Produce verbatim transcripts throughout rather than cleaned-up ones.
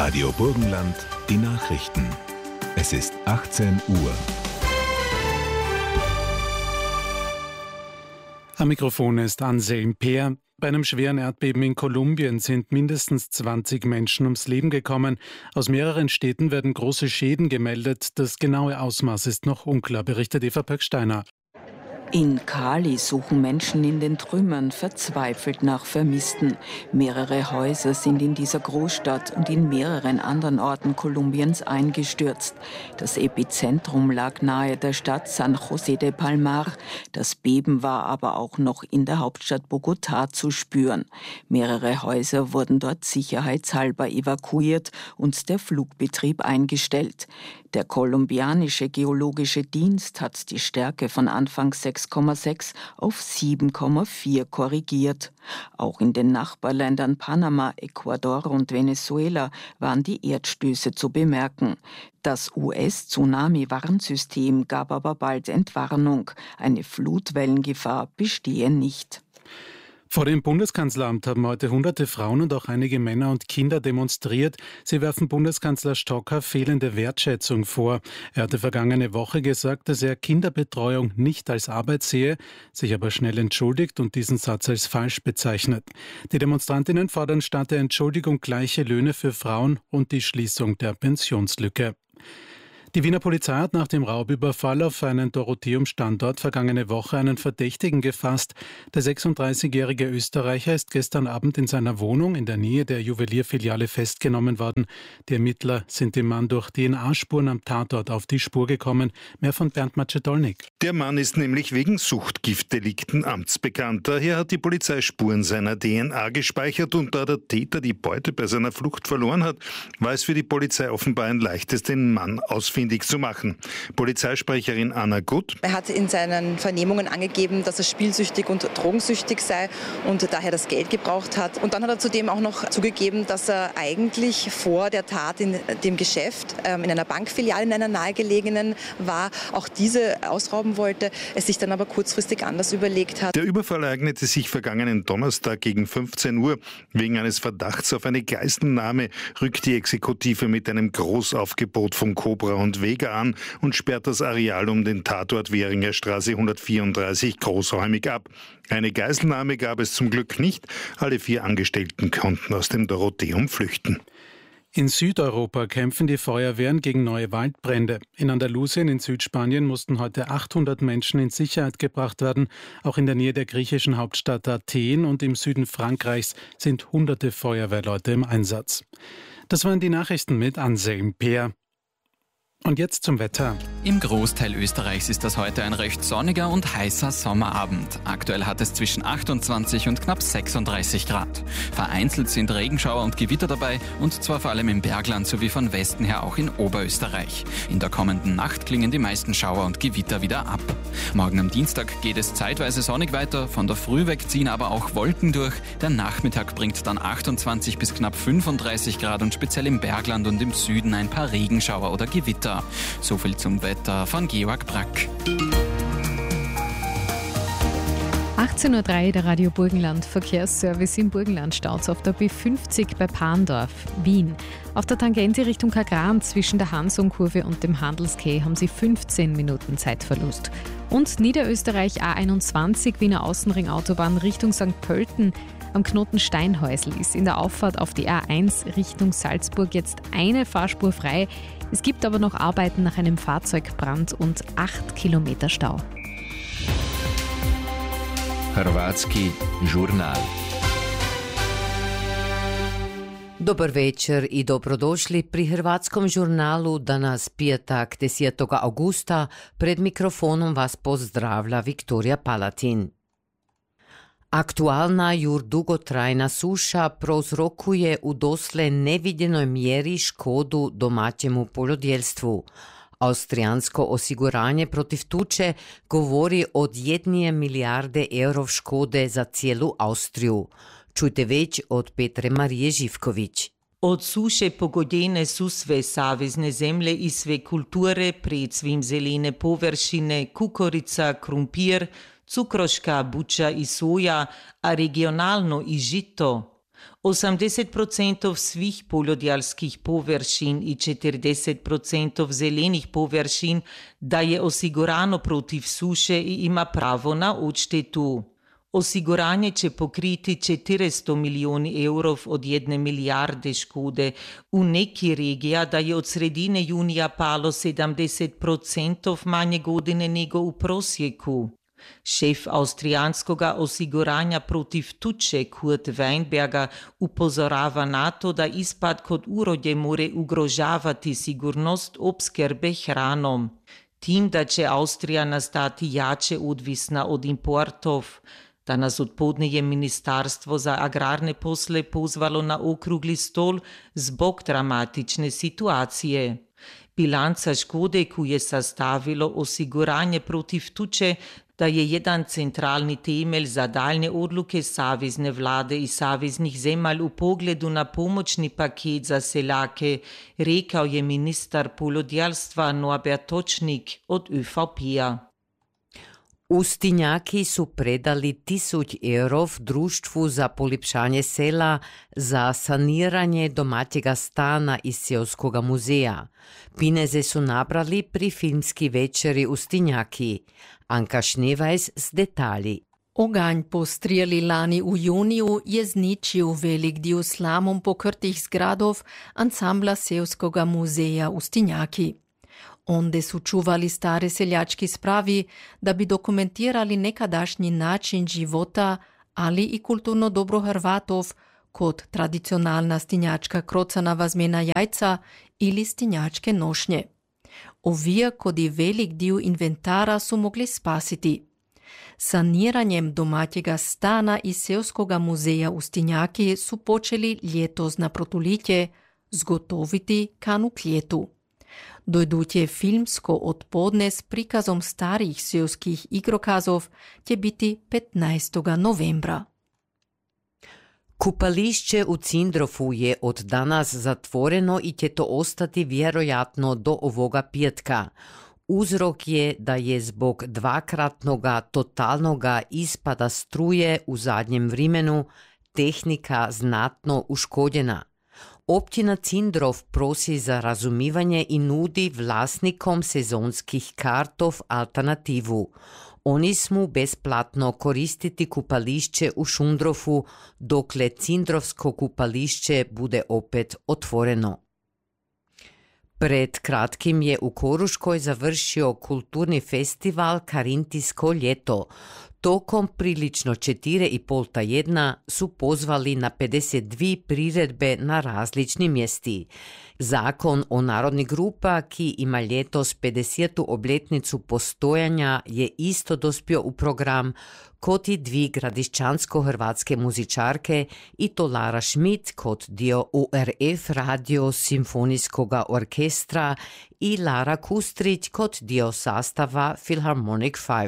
Radio Burgenland, die Nachrichten. Es ist achtzehn Uhr. Am Mikrofon ist Anselm Peer. Bei einem schweren Erdbeben in Kolumbien sind mindestens zwanzig Menschen ums Leben gekommen. Aus mehreren Städten werden große Schäden gemeldet. Das genaue Ausmaß ist noch unklar, berichtet Eva Pöcksteiner. In Cali suchen Menschen in den Trümmern verzweifelt nach Vermissten. Mehrere Häuser sind in dieser Großstadt und in mehreren anderen Orten Kolumbiens eingestürzt. Das Epizentrum lag nahe der Stadt San José de Palmar. Das Beben war aber auch noch in der Hauptstadt Bogotá zu spüren. Mehrere Häuser wurden dort sicherheitshalber evakuiert und der Flugbetrieb eingestellt. Der kolumbianische Geologische Dienst hat die Stärke von anfangs sechs Komma sechs auf sieben Komma vier korrigiert. Auch in den Nachbarländern Panama, Ecuador und Venezuela waren die Erdstöße zu bemerken. Das U S-Tsunami-Warnsystem gab aber bald Entwarnung. Eine Flutwellengefahr bestehe nicht. Vor dem Bundeskanzleramt haben heute hunderte Frauen und auch einige Männer und Kinder demonstriert. Sie werfen Bundeskanzler Stocker fehlende Wertschätzung vor. Er hatte vergangene Woche gesagt, dass er Kinderbetreuung nicht als Arbeit sehe, sich aber schnell entschuldigt und diesen Satz als falsch bezeichnet. Die Demonstrantinnen fordern statt der Entschuldigung gleiche Löhne für Frauen und die Schließung der Pensionslücke. Die Wiener Polizei hat nach dem Raubüberfall auf einen Dorotheum-Standort vergangene Woche einen Verdächtigen gefasst. Der sechsunddreißigjährige Österreicher ist gestern Abend in seiner Wohnung in der Nähe der Juwelierfiliale festgenommen worden. Die Ermittler sind dem Mann durch D N A-Spuren am Tatort auf die Spur gekommen. Mehr von Bernd Macedolnik. Der Mann ist nämlich wegen Suchtgiftdelikten amtsbekannt. Daher hat die Polizei Spuren seiner D N A gespeichert und da der Täter die Beute bei seiner Flucht verloren hat, war es für die Polizei offenbar ein leichtes, den Mann ausfindig zu machen. Polizeisprecherin Anna Gutt. Er hat in seinen Vernehmungen angegeben, dass er spielsüchtig und drogensüchtig sei und daher das Geld gebraucht hat. Und dann hat er zudem auch noch zugegeben, dass er eigentlich vor der Tat in dem Geschäft, ähm, in einer Bankfiliale, in einer nahegelegenen war, auch diese ausrauben wollte, es sich dann aber kurzfristig anders überlegt hat. Der Überfall ereignete sich vergangenen Donnerstag gegen fünfzehn Uhr. Wegen eines Verdachts auf eine Geiselnahme rückt die Exekutive mit einem Großaufgebot von Cobra und Vega an und sperrt das Areal um den Tatort Währinger Straße hundertvierunddreißig großräumig ab. Eine Geiselnahme gab es zum Glück nicht. Alle vier Angestellten konnten aus dem Dorotheum flüchten. In Südeuropa kämpfen die Feuerwehren gegen neue Waldbrände. In Andalusien in Südspanien mussten heute achthundert Menschen in Sicherheit gebracht werden. Auch in der Nähe der griechischen Hauptstadt Athen und im Süden Frankreichs sind hunderte Feuerwehrleute im Einsatz. Das waren die Nachrichten mit Anselm Peer. Und jetzt zum Wetter. Im Großteil Österreichs ist das heute ein recht sonniger und heißer Sommerabend. Aktuell hat es zwischen achtundzwanzig und knapp sechsunddreißig Grad. Vereinzelt sind Regenschauer und Gewitter dabei und zwar vor allem im Bergland sowie von Westen her auch in Oberösterreich. In der kommenden Nacht klingen die meisten Schauer und Gewitter wieder ab. Morgen am Dienstag geht es zeitweise sonnig weiter, von der Früh weg ziehen aber auch Wolken durch. Der Nachmittag bringt dann achtundzwanzig bis knapp fünfunddreißig Grad und speziell im Bergland und im Süden ein paar Regenschauer oder Gewitter. So viel zum Wetter von Georg Brack. achtzehn Uhr drei, der Radio Burgenland Verkehrsservice im Burgenland staut auf der B fünfzig bei Parndorf, Wien. Auf der Tangente Richtung Kagran zwischen der Hansung-Kurve und dem Handelskeh haben Sie fünfzehn Minuten Zeitverlust. Und Niederösterreich A einundzwanzig, Wiener Außenring-Autobahn Richtung Sankt Pölten. Am Knoten Steinhäusl ist in der Auffahrt auf die A eins Richtung Salzburg jetzt eine Fahrspur frei. Es gibt aber noch Arbeiten nach einem Fahrzeugbrand und acht Kilometer Stau. Hrvatski žurnal. Dobar večer i dobrodošli pri Hrvatskom žurnalu danas petak desetog avgusta. Pred mikrofonom vas pozdravlja Viktorija Palatin. Aktualna jur dugotrajna suša prouzrokuje u dosle nevidjenoj mjeri škodu domaćemu poljodelstvu. Austrijansko osiguranje protiv tuče govori od jedne milijarde evrov škode za cijelu Austriju. Čujte već od Petre Marije Živković. Od suše pogodene su sve savezne zemlje i sve kulture, predvsem zelene površine, kukurica, krumpir, cukroška, buča i soja, a regionalno i žito. osemdeset procentov svih poljodelskih površin i četrdeset procentov zelenih površin da je osigurano protiv suše i ima pravo na odštetu. Osiguranje će pokriti četiristo milijoni evrov od jedne milijarde škode. U neki regija da je od sredine junija palo sedemdeset procentov manje godine nego u prosjeku. Šef avstrijanskoga osiguranja protiv tuče Kurt Weinberger upozorava na to, da ispad kod urodje more ugrožavati sigurnost opskrbe hranom. Tim, da će Avstrija nastati jače odvisna od importov. Danas odpodne je Ministarstvo za agrarne posle pozvalo na okrugli stol zbog dramatične situacije. Bilanca škode, koju je sastavilo osiguranje protiv tuče, da je jedan centralni temelj za daljne odluke savezne vlade i saveznih zemalj u pogledu na pomoćni paket za seljake, rekao je ministar poljodelstva Norbert Točnik od Ö V P-a. Ustinjaki su predali tisuć evrov društvu za polepšanje sela za saniranje domaćega stana iz Seoskoga muzeja. Pineze su nabrali pri filmski večeri Ustinjaki. Anka Šnevajs s detalji. Oganj po strijeli lani u juniju je zničil velik dio slamom pokrtih zgradov ansambla Seoskoga muzeja Ustinjaki. Onde su čuvali stare seljački spravi, da bi dokumentirali nekadašnji način života, ali i kulturno dobro Hrvatov, kot tradicionalna stinjačka krocanava zmena jajca ili stinjačke nošnje. Ovija kod i velik dio inventara su mogli spasiti. Saniranjem domaćega stana iz Seoskoga muzeja Ustinjaki su počeli ljetos na protulitje zgotoviti kanu kljetu. Dojdutje filmsko odpodne s prikazom starih seoskih igrokazov će biti petnaestog novembra. Kupališće u Cindrofu je od danas zatvoreno i će to ostati vjerojatno do ovoga petka. Uzrok je da je zbog dvakratnoga totalnoga ispada struje u zadnjem vremenu tehnika znatno uškodjena. Općina Cindrov prosi za razumivanje i nudi vlasnikom sezonskih kartov alternativu. Oni smu besplatno koristiti kupališće u Šundrofu, dokle Cindrovsko kupališće bude opet otvoreno. Pred kratkim je u Koruškoj završio kulturni festival Karintijsko ljeto. Tokom prilično četiri i pol tjedna su pozvali na pedeset dve priredbe na različni mjesti. Zakon o narodni grupa, ki ima ljetos pedesetu obletnicu postojanja, je isto dospio u program kot i dvi gradišćansko-hrvatske muzičarke i to Lara Schmidt kot dio U R F radio simfonijskoga orkestra i Lara Kustrić kot dio sastava Philharmonic five.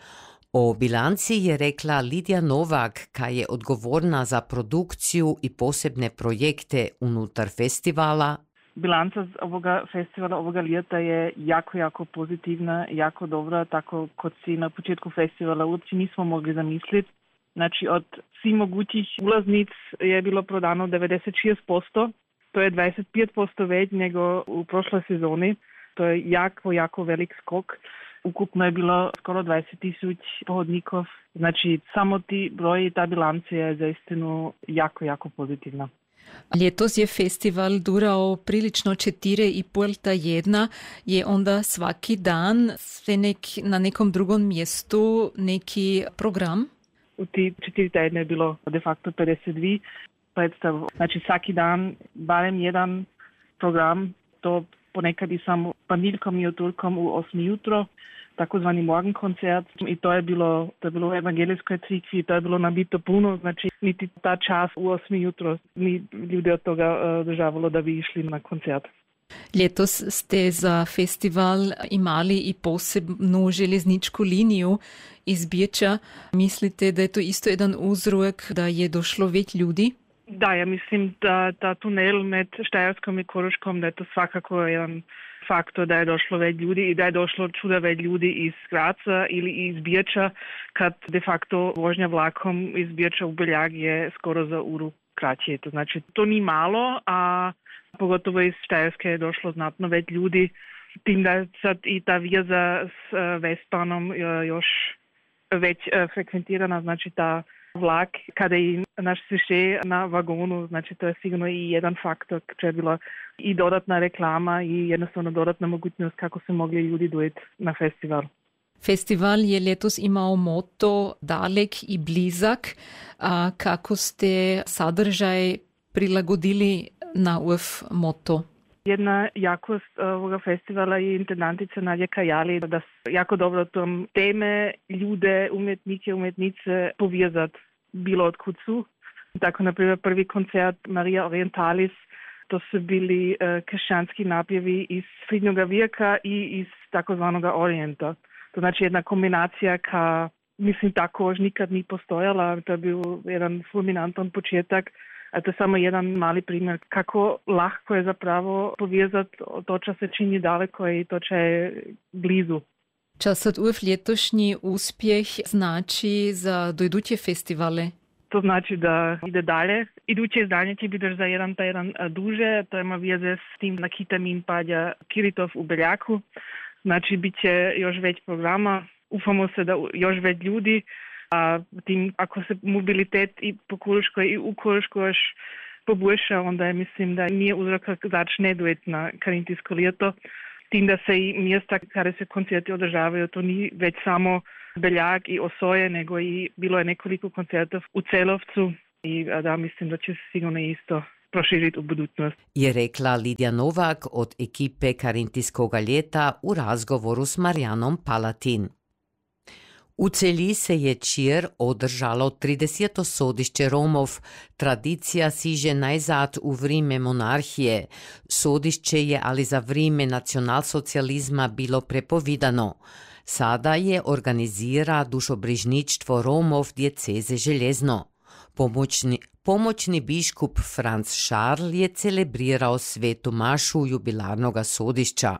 O bilanci je rekla Lidija Novak, ka je odgovorna za produkciju i posebne projekte unutar festivala. Bilanca ovoga festivala, ovoga ljeta je jako, jako pozitivna, jako dobra, tako kot si na početku festivala uopće nismo mogli zamisliti. Znači od svih mogućih ulaznic je bilo prodano devedeset šest posto, to je dvadeset pet posto več nego u prošloj sezoni. To je jako, jako velik skok. Ukupno je bilo skoro dvadeset tisuć pohodnikov. Znači samo ti broj i ta bilanca je zaistinu jako, jako pozitivna. Ljetos je festival durao prilično četiri i pol tjedna, je onda svaki dan sve nek, na nekom drugom mjestu neki program? U ti četiri tjedne je bilo de facto pedeset dva predstav. Znači svaki dan barem jedan program, to ponekad i samo panilkom i utorkom u osmi jutro, takozvani morgenkoncert i to je bilo, to je bilo u evangelijskoj crkvi, to je bilo nabito puno, znači niti ta čas u osmi jutro ni ljudi od toga uh, državalo da bi išli na koncert. Ljetos ste za festival imali i posebnu željezničku liniju iz Beča. Mislite da je to isto jedan uzrok da je došlo več ljudi? Da, ja mislim da ta tunel med Štajerskom i Koroškom, da je to svakako jedan faktor da je došlo več ljudi i da je došlo čuda več ljudi iz Graca ili iz Beča, kad de facto vožnja vlakom iz Beča u Beljag je skoro za uru kraće. To znači, to ni malo, a pogotovo iz Štajerske je došlo znatno već ljudi, tim da sad i ta veza s Vestbanom još već frekventirana, znači ta vlak, kada i naš sviše na vagonu, znači to je sigurno i jedan faktor, če je bila i dodatna reklama i jednostavno dodatna mogućnost kako se mogli ljudi dojeti na festival. Festival je letos imao moto dalek i blizak. A kako ste sadržaj prilagodili na ov moto? Jedna jakost ovoga festivala je intendantica Nadja Kajali, da jako dobro tom teme, ljude, umjetnike, umjetnice povezati bilo odkud su. Tako, na primjer, prvi koncert Maria Orientalis, to su bili uh, kršćanski napjevi iz srednjega vijeka i iz takozvanoga Orijenta. To znači jedna kombinacija ka, mislim, tako nikad ni postojala. To je bio jedan fulminantan početak. A to je samo jedan mali primjer kako lahko je zapravo povezati to, čo se čini daleko i to, čo je blizu. Čo sad ov letošnji uspjeh znači za dojduće festivale? To znači da ide dalje. Iduće izdanje će biti za jedan tjedan duže. To ima veze s tim na Kitamin padja Kiritov u Beljaku. Znači, bit će još već programa. Ufamo se da još već ljudi. A tim, ako se mobilitet i po Kuruškoj i u Kuruškoj još poboljša, onda je, mislim, da nije uzroka začne dojeti na karantinsko ljeto. Tim da se i mjesta kada se koncerti održavaju, to nije već samo Beljak i Osoje, nego i bilo je nekoliko koncertov u Celovcu i da, mislim da će se sigurno isto proširiti u budućnost. Je rekla Lidija Novak od ekipe Karantinskoga ljeta u razgovoru s Marijanom Palatin. U Celji se je čir održalo trideseto sodišče Romov. Tradicija siže najzad u vrime monarhije. Sodišče je ali za vrime nacionalsocializma bilo prepovidano. Sada je organizira dušobrižništvo Romov dieceze Željezno. Pomoćni, pomoćni biškup Franz Scharl je celebrirao svetu mašu jubilarnoga sodišća.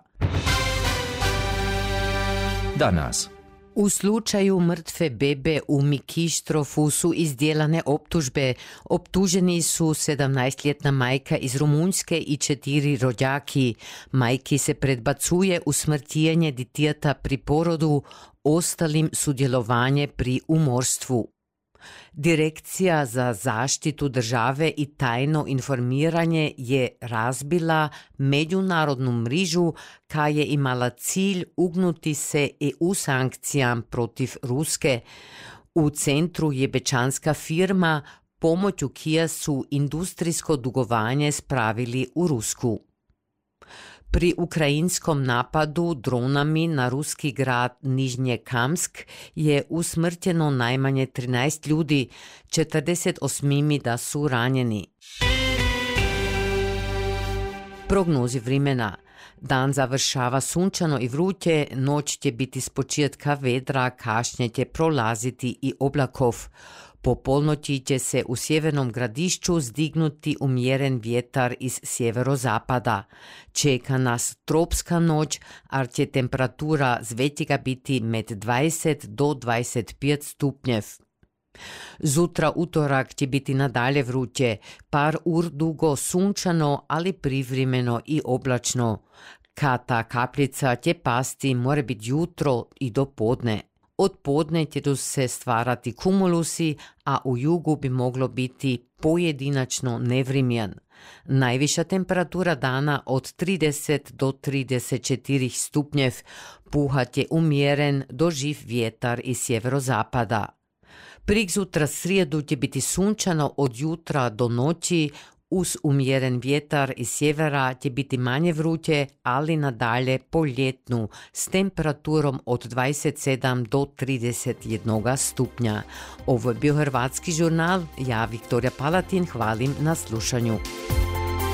Danas. U slučaju mrtve bebe u Mikištrofu su izdjelane optužbe. Optuženi su sedamnaestljetna majka iz Rumunjske i četiri rođaki. Majki se predbacuje usmrtjenje ditijeta pri porodu, ostalim sudjelovanje pri umorstvu. Direkcija za zaštitu države i tajno informiranje je razbila međunarodnu mrižu koja je imala cilj ugnuti se E U sankcijam protiv Ruske. U centru je bečanska firma, pomoću kija su industrijsko dugovanje spravili u Rusku. Pri ukrajinskom napadu dronami na ruski grad Nižnjekamsk je usmrtjeno najmanje trinaest ljudi, četrdeset osam da su ranjeni. Prognozi vremena. Dan završava sunčano i vruće, noć će biti s početka vedra, kašnje će prolaziti i oblakov. Po polnoći će se u sjevernom gradišću zdignuti umjeren vjetar iz sjeverozapada. Čeka nas tropska noć, a će temperatura zvečega biti med dvajset do dvajset pet stupnjev. Zutra utorak će biti nadalje vruće, par ur dugo sunčano, ali privremeno i oblačno. Kata kapljica će pasti more biti jutro i do podne. Od podne će tu se stvarati kumulusi, a u jugu bi moglo biti pojedinačno nevrimjan. Najviša temperatura dana od trideset do trideset četiri stupnjev, puhat je umjeren do živ vjetar iz sjeverozapada. Priksutra srijedu će biti sunčano od jutra do noći, uz umjeren vjetar iz sjevera će biti manje vruće, ali nadalje poljetnu s temperaturom od dvajset sedam do trideset jedan stupnja. Ovo je bio Hrvatski žurnal, ja Viktorija Palatin hvalim na slušanju.